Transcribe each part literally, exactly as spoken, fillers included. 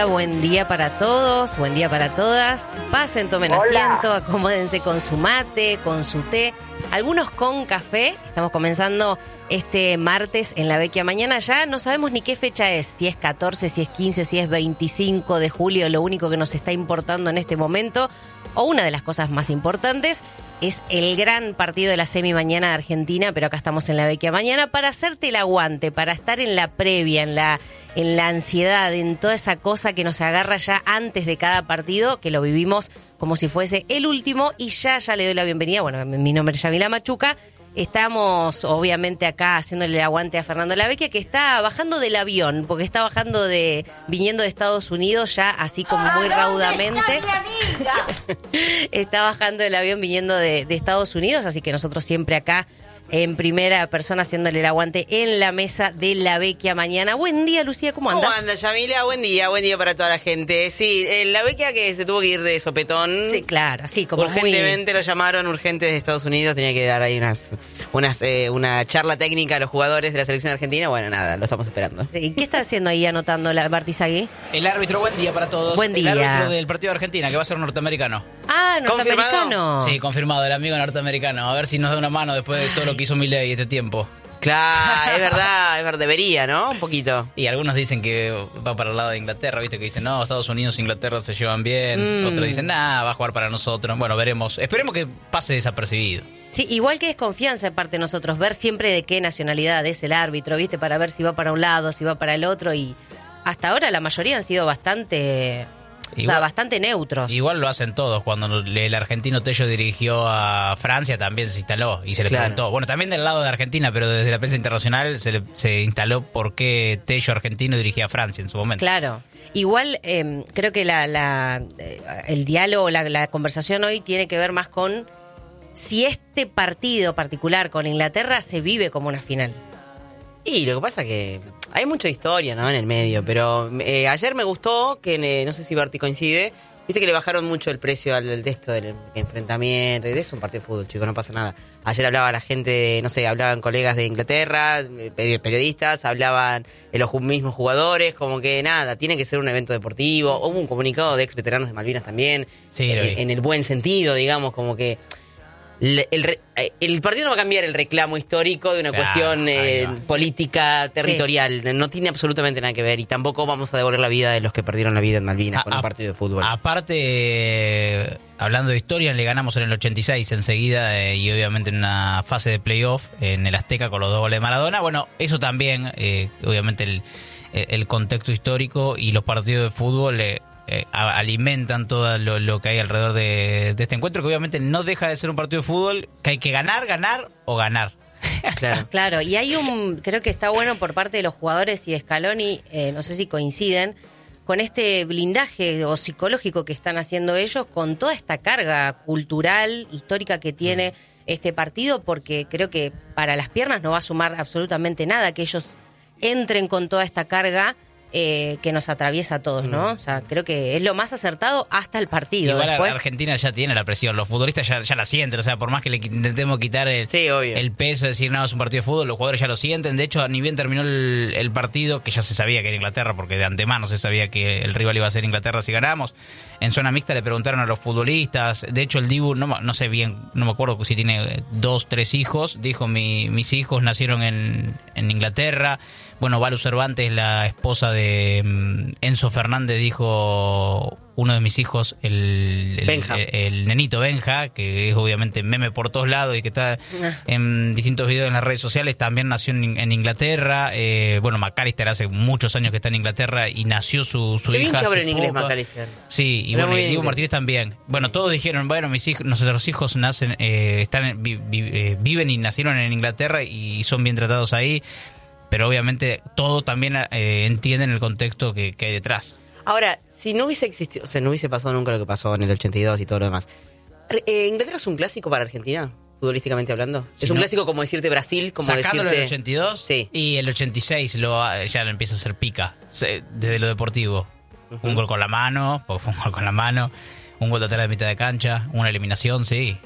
día, buen día para todos, buen día para todas. Pasen, tomen Hola. asiento, acomódense con su mate, con su té, algunos con café. Estamos comenzando este martes en la Vecchia Mañana. Ya no sabemos ni qué fecha es, si es catorce, si es quince, si es veinticinco de julio. Lo único que nos está importando en este momento, o una de las cosas más importantes, es el gran partido de la semi mañana de Argentina, pero acá estamos en la Vecchia Mañana para hacerte el aguante, para estar en la previa, en la, en la ansiedad, en toda esa cosa que nos agarra ya antes de cada partido, que lo vivimos como si fuese el último. Y ya, ya le doy la bienvenida. Bueno, mi nombre es Yamila Machuca. Estamos obviamente acá haciéndole el aguante a Fernando Lavecchia, que está bajando del avión, porque está bajando de, viniendo de Estados Unidos ya así como muy raudamente. Está mi amiga? Está bajando del avión viniendo de, de Estados Unidos, así que nosotros siempre acá en primera persona haciéndole el aguante en la mesa de la Vecchia Mañana. Buen día, Lucía, ¿cómo anda? ¿Cómo anda, Yamila? Buen día, buen día para toda la gente. Sí, eh, la Vecchia que se tuvo que ir de sopetón. Sí, claro, así como Urgentemente muy... lo llamaron, urgente de Estados Unidos, tenía que dar ahí unas, unas eh, una charla técnica a los jugadores de la selección argentina. Bueno, nada, lo estamos esperando. Sí, ¿qué está haciendo ahí anotando la Bartizagui? El árbitro, buen día para todos. Buen día. El árbitro del partido de Argentina, que va a ser norteamericano. Ah, norteamericano. ¿Confirmado? Sí, confirmado, el amigo norteamericano. A ver si nos da una mano después de todo lo que hizo Milei este tiempo. Claro, es verdad, es verdad, debería, ¿no? Un poquito. Y algunos dicen que va para el lado de Inglaterra, ¿viste? Que dicen, no, Estados Unidos e Inglaterra se llevan bien. Mm. Otros dicen, nah, va a jugar para nosotros. Bueno, veremos. Esperemos que pase desapercibido. Sí, igual que desconfianza en parte de nosotros, ver siempre de qué nacionalidad es el árbitro, ¿viste? Para ver si va para un lado, si va para el otro. Y hasta ahora la mayoría han sido bastante... Igual, o sea, bastante neutros. Igual lo hacen todos. Cuando el argentino Tello dirigió a Francia también se instaló y se le Claro. preguntó. Bueno, también del lado de Argentina, pero desde la prensa internacional se, le- se instaló por qué Tello argentino dirigía a Francia en su momento. Claro. Igual eh, creo que la, la, eh, el diálogo, la, la conversación hoy tiene que ver más con si este partido particular con Inglaterra se vive como una final. Y lo que pasa que hay mucha historia, ¿no? En el medio, pero eh, ayer me gustó que, eh, no sé si Berti coincide, viste que le bajaron mucho el precio al, al texto del enfrentamiento, y de eso un partido de fútbol, chicos, no pasa nada. Ayer hablaba la gente, no sé, hablaban colegas de Inglaterra, eh, periodistas, hablaban eh, los mismos jugadores, como que nada, tiene que ser un evento deportivo. Hubo un comunicado de ex veteranos de Malvinas también, Sí, lo vi. eh, en el buen sentido, digamos, como que... El, el, re- el partido no va a cambiar el reclamo histórico de una Claro, cuestión ahí eh, va. política territorial. No tiene absolutamente nada que ver y tampoco vamos a devolver la vida de los que perdieron la vida en Malvinas A- con un a- partido de fútbol. Aparte, eh, hablando de historia, le ganamos en el ochenta y seis enseguida eh, y obviamente en una fase de playoff en el Azteca con los dos goles de Maradona. Bueno, eso también, eh, obviamente el, el contexto histórico y los partidos de fútbol eh, eh, a- alimentan todo lo, lo que hay alrededor de, de este encuentro, que obviamente no deja de ser un partido de fútbol, que hay que ganar, ganar o ganar. Claro. Claro, y hay un, creo que está bueno por parte de los jugadores y de Scaloni, eh, no sé si coinciden, con este blindaje o psicológico que están haciendo ellos con toda esta carga cultural, histórica que tiene este partido, porque creo que para las piernas no va a sumar absolutamente nada que ellos entren con toda esta carga eh, que nos atraviesa a todos, ¿no? O sea, creo que es lo más acertado hasta el partido. Igual Después, Argentina ya tiene la presión, los futbolistas ya, ya la sienten, o sea, por más que le qui- intentemos quitar el, Sí, obvio. el peso de decir, no, es un partido de fútbol, los jugadores ya lo sienten. De hecho, ni bien terminó el, el partido, que ya se sabía que era Inglaterra, porque de antemano se sabía que el rival iba a ser Inglaterra si ganamos. En zona mixta le preguntaron a los futbolistas, de hecho el Dibu, no, ma- no sé bien, no me acuerdo si tiene dos, tres hijos, dijo, mi, mis hijos nacieron en, en Inglaterra. Bueno, Valu Cervantes, la esposa de mm, Enzo Fernández, dijo, uno de mis hijos, el, el, Benja. el- el nenito Benja, que es obviamente meme por todos lados y que está Ah. en distintos videos en las redes sociales, también nació en, en Inglaterra. Eh, bueno, McAllister hace muchos años que está en Inglaterra y nació su, su Qué bien hija. que habla hace en inglés, poco. McAllister. Sí, y Habla bueno, muy y bien Diego inglés. Martínez también. Bueno, todos dijeron, bueno, mis hijos, nuestros hijos nacen, eh, están, en- vi- vi- eh, viven y nacieron en Inglaterra y son bien tratados ahí. Pero obviamente todos también eh, entienden el contexto que, que hay detrás. Ahora, si no hubiese existido, o sea, no hubiese pasado nunca lo que pasó en el ochenta y dos y todo lo demás. Eh, ¿Inglaterra es un clásico para Argentina, futbolísticamente hablando? Si ¿Es un no- clásico como decirte Brasil? Como Sacándolo decirte... del ochenta y dos Sí. y el ochenta y seis lo, ya lo empieza a hacer pica, se- desde lo deportivo. Ujú. Un gol con la mano, porque fue un gol con la mano, un gol de atrás de mitad de cancha, una eliminación, sí.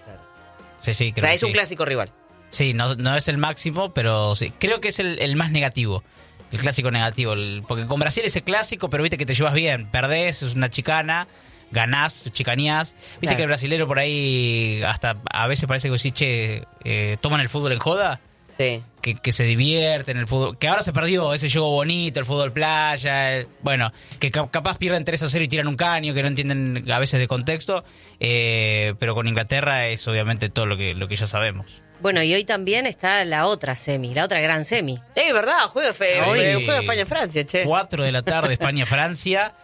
Sí, sí, O creo sea, que es un sí. clásico rival. Sí, no, no es el máximo, pero sí. Creo que es el, el más negativo. El clásico negativo. El, porque con Brasil es el clásico, pero viste que te llevas bien. Perdés, es una chicana, ganás, chicanías. Viste Claro. que el brasilero por ahí hasta a veces parece que sí, che, eh, toman el fútbol en joda. Sí. Que, que se divierten el fútbol, que ahora se perdió ese juego bonito, el fútbol playa, el- bueno, que ca- capaz pierden tres a cero y tiran un caño, que no entienden a veces de contexto, eh, pero con Inglaterra es obviamente todo lo que lo que ya sabemos. Bueno, y hoy también está la otra semi, la otra gran semi. Eh, ¿verdad? Juega, fe, Hoy- eh, juega España-Francia, che. cuatro de la tarde, España-Francia.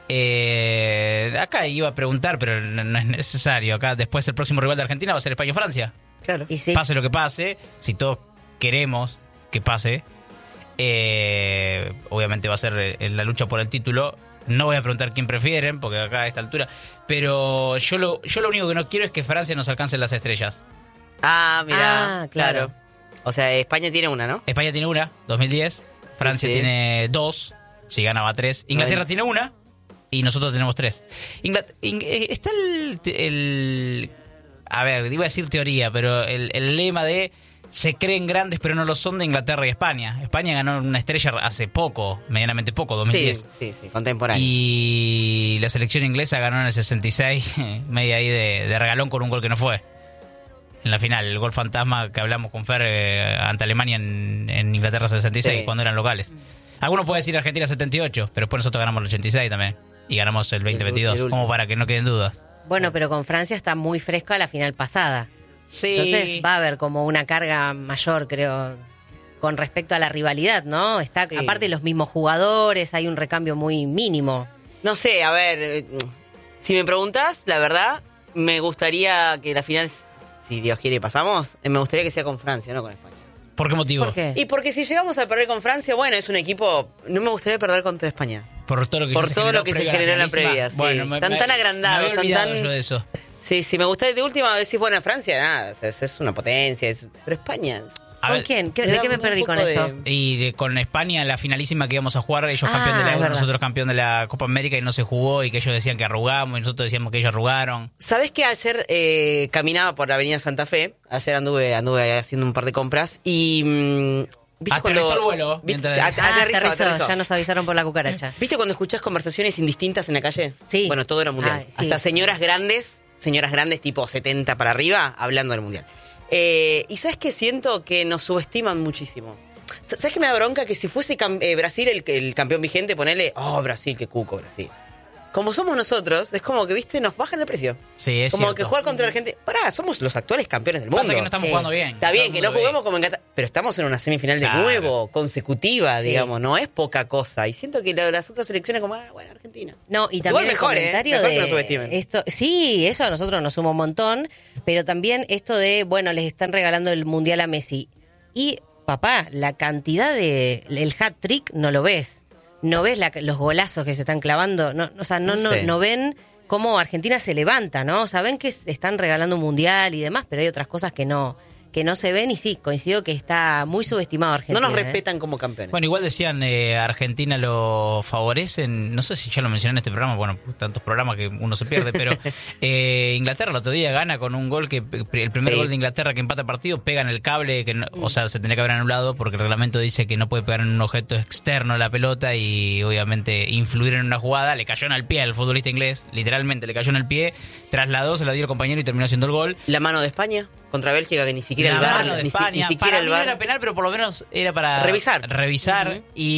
Eh, acá iba a preguntar, pero no, no es necesario. Acá después el próximo rival de Argentina va a ser España-Francia. Claro. Y sí, Pase lo que pase, si todos queremos que pase, eh, obviamente va a ser en la lucha por el título. No voy a preguntar quién prefieren, porque acá a esta altura, pero yo lo, yo lo único que no quiero es que Francia nos alcance las estrellas. Ah, mira. Ah, claro. O sea, España tiene una, ¿no? España tiene una, dos mil diez, Francia Sí, sí. tiene dos, si gana va tres, Inglaterra Bueno. tiene una y nosotros tenemos tres. Inglat- Ing- eh, está el, el... A ver, iba a decir teoría, pero el, el lema de se creen grandes pero no lo son de Inglaterra y España. España ganó una estrella hace poco, medianamente poco, dos mil diez. Sí, sí, sí, contemporáneo. Y la selección inglesa ganó en el sesenta y seis, media ahí de, de regalón con un gol que no fue. En la final, el gol fantasma que hablamos con Fer eh, ante Alemania en, en Inglaterra sesenta y seis, Sí. cuando eran locales. Algunos pueden decir Argentina setenta y ocho, pero después nosotros ganamos el ochenta y seis también. Y ganamos el veinte veintidós, el último. como para que no queden dudas. bueno, pero con Francia está muy fresca la final pasada. Sí. Entonces va a haber como una carga mayor, creo, con respecto a la rivalidad, ¿no? Está, Sí. aparte los mismos jugadores, hay un recambio muy mínimo. No sé, a ver, eh, si me preguntás, la verdad, me gustaría que la final, si Dios quiere y pasamos, eh, me gustaría que sea con Francia, no con España. ¿Por qué motivo? ¿Por qué? Y porque si llegamos a perder con Francia, bueno, es un equipo, no me gustaría perder contra España. Por todo lo que, Por ya se todo generó lo que se previo a generó en la finalísima. previa, sí. Bueno, me- Tan- me- tan agrandados, me había tan- olvidado tan- yo de eso. Sí, sí, me gustaría, de última decís, bueno, Francia, nada, o sea, es, es una potencia, es, pero España... es- A ¿Con ver, quién? ¿Qué- me ¿De da qué me un perdí con poco de- eso? Y de- con España, la finalísima que íbamos a jugar, ellos Ah, campeón de la es Euro, verdad. nosotros campeón de la Copa América y no se jugó y que ellos decían que arrugamos y nosotros decíamos que ellos arrugaron. ¿Sabés que ayer eh, caminaba por la avenida Santa Fe? Ayer anduve anduve haciendo un par de compras y... mm, ¿viste Aterrizó cuando- el vuelo, ¿Viste? mientras- At- Ah, aterrizó, aterrizó, aterrizó. ya nos avisaron por la cucaracha. ¿Viste cuando escuchás conversaciones indistintas en la calle? Sí. Bueno, todo era mundial. Ay, sí. Hasta señoras grandes, señoras grandes tipo setenta para arriba, hablando del mundial. Eh, y ¿sabes qué? Siento que nos subestiman muchísimo. S- ¿Sabes qué me da bronca? Que si fuese cam- eh, Brasil el, el campeón vigente, ponele, oh, Brasil, qué cuco, Brasil. Como somos nosotros, es como que, viste, nos bajan el precio. Sí, es Como cierto. que jugar contra la gente. Pará, somos los actuales campeones del mundo. Pasa que no estamos Sí. jugando bien. Está bien, que no Estamos juguemos como en Qatar, pero estamos en una semifinal de Claro. nuevo, consecutiva, Sí. digamos, no es poca cosa. Y siento que la- las otras selecciones como, ah, bueno, Argentina. No, y Igual también mejor, el ¿eh? comentario Mejor que de nos subestimen. esto, sí, eso a nosotros nos suma un montón, pero también esto de, bueno, les están regalando el Mundial a Messi. Y, papá, la cantidad de, el hat trick no lo ves. No ves la- los golazos que se están clavando, no, o sea, no, No no, sé. no ven cómo Argentina se levanta, ¿no? O sea, ven que s- están regalando un Mundial y demás, pero hay otras cosas que no, que no se ven y sí, coincido que está muy subestimado Argentina. No nos ¿eh? respetan como campeones. Bueno, igual decían, eh, Argentina lo favorecen, no sé si ya lo mencioné en este programa, bueno, tantos programas que uno se pierde, pero eh, Inglaterra el otro día gana con un gol que, el primer Sí. gol de Inglaterra que empata el partido, pega en el cable, que no- o sea, se tendría que haber anulado porque el reglamento dice que no puede pegar en un objeto externo la pelota y obviamente influir en una jugada, le cayó en el pie al futbolista inglés, literalmente le cayó en el pie, trasladó, se la dio el compañero y terminó haciendo el gol. La mano de España contra Bélgica, que ni siquiera La el V A R, mano de ni, si- España. ni siquiera Para el mí V A no R. era penal, pero por lo menos era para Revisar. revisar.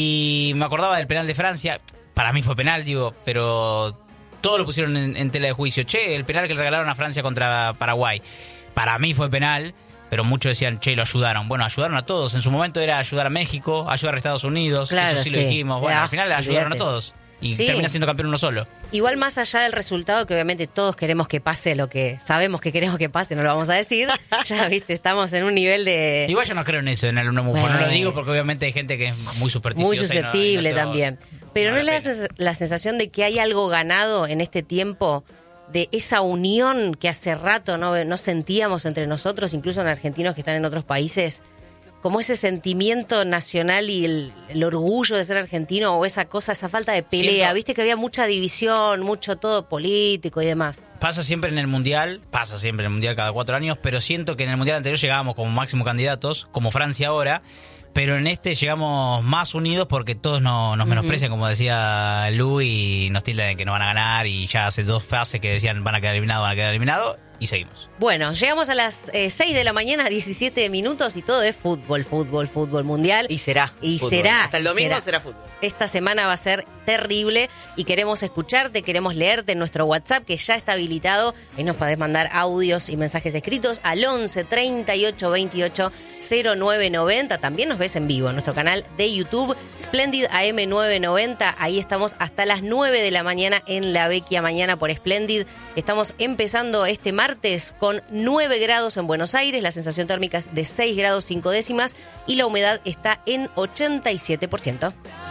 Y me acordaba del penal de Francia. Para mí fue penal, digo, pero todo lo pusieron en, en tela de juicio. Che, el penal que le regalaron a Francia contra Paraguay. Para mí fue penal, pero muchos decían, che, lo ayudaron. Bueno, ayudaron a todos. En su momento era ayudar a México, ayudar a Estados Unidos. Claro, eso sí, lo sí. dijimos. Bueno, Ah, al final le ayudaron olvídate. a todos. Y Sí. termina siendo campeón uno solo. Igual más allá del resultado, que obviamente todos queremos que pase lo que sabemos que queremos que pase, no lo vamos a decir. Ya, viste, estamos en un nivel de Igual yo no creo en eso, en el uno mufo. No Bueno. lo digo porque obviamente hay gente que es muy supersticiosa. muy y no- y no susceptible todo- también. Pero ¿no, vale le da la sens- la sensación de que hay algo ganado en este tiempo? De esa unión que hace rato no, no sentíamos entre nosotros, incluso en argentinos que están en otros países, como ese sentimiento nacional y el, el orgullo de ser argentino o esa cosa, esa falta de pelea. Siento- Viste que había mucha división, mucho todo político y demás. Pasa siempre en el Mundial, pasa siempre en el Mundial cada cuatro años, pero siento que en el Mundial anterior llegábamos como máximo candidatos, como Francia ahora, pero en este llegamos más unidos porque todos no, nos menosprecian, uh-huh. como decía Lu, y nos tildan de que no van a ganar, y ya hace dos fases que decían van a quedar eliminados, van a quedar eliminados, y seguimos. Bueno, llegamos a las eh, seis de la mañana, diecisiete minutos, y todo es fútbol, fútbol, fútbol mundial. Y será. Y fútbol. será. Hasta el domingo será. será fútbol. Esta semana va a ser terrible y queremos escucharte, queremos leerte en nuestro WhatsApp, que ya está habilitado. Ahí nos podés mandar audios y mensajes escritos al once treinta y ocho veintiocho cero nueve noventa. También nos ves en vivo en nuestro canal de YouTube, Splendid A M nueve noventa. Ahí estamos hasta las nueve de la mañana en La Vecchia Mañana por Splendid. Estamos empezando este martes con nueve grados en Buenos Aires, la sensación térmica es de seis grados cinco décimas y la humedad está en ochenta y siete por ciento.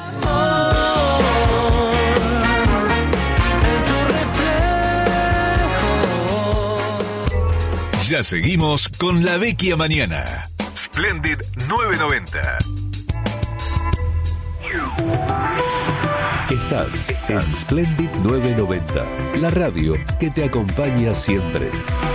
Ya seguimos con La Vecchia Mañana. Splendid nueve noventa. Estás en Splendid nueve noventa, la radio que te acompaña siempre.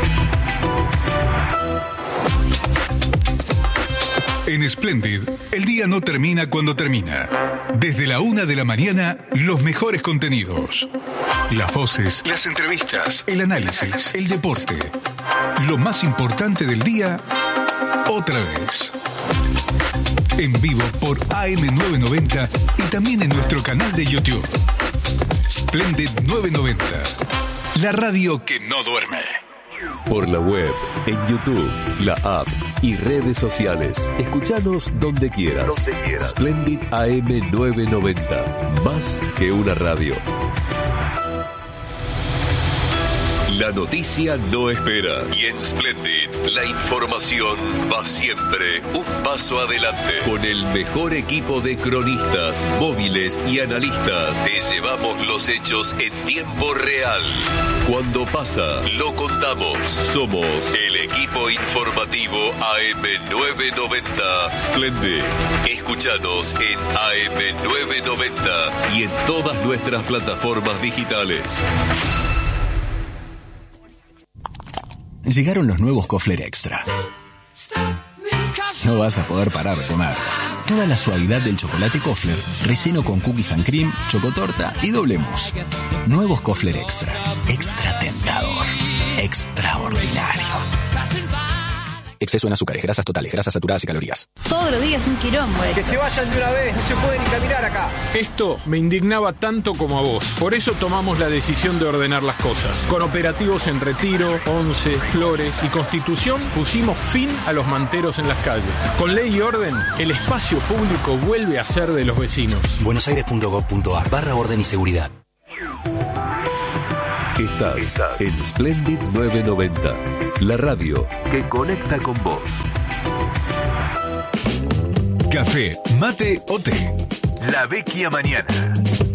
En Splendid, el día no termina cuando termina. Desde la una de la mañana, los mejores contenidos. Las voces, las entrevistas, el análisis, el deporte. Lo más importante del día, otra vez. En vivo por A M nueve noventa y también en nuestro canal de YouTube. Splendid nueve noventa, la radio que no duerme. Por la web, en YouTube, la app y redes sociales. Escuchanos donde quieras. Donde quieras. Splendid A M nueve noventa, más que una radio. La noticia no espera. Y en Splendid, la información va siempre un paso adelante. Con el mejor equipo de cronistas, móviles y analistas, te llevamos los hechos en tiempo real. Cuando pasa, lo contamos. Somos el equipo informativo A M nueve noventa Splendid. Escúchanos en A M nueve noventa y en todas nuestras plataformas digitales. Llegaron los nuevos Kofler Extra. No vas a poder parar de comer. Toda la suavidad del chocolate Kofler, relleno con cookies and cream, chocotorta y doble mousse. Nuevos Kofler Extra. Extra tentador. Extraordinario. Exceso en azúcares, grasas totales, grasas saturadas y calorías. Todos los días un quilombo. Que se vayan de una vez, no se puede ni caminar acá. Esto me indignaba tanto como a vos. Por eso tomamos la decisión de ordenar las cosas. Con operativos en Retiro, Once, Flores y Constitución pusimos fin a los manteros en las calles. Con ley y orden, el espacio público vuelve a ser de los vecinos. buenosaires.gov.ar barra orden y seguridad. Estás, Estás en Splendid nueve noventa, la radio que conecta con vos. Café, mate o té. La Vecchia Mañana.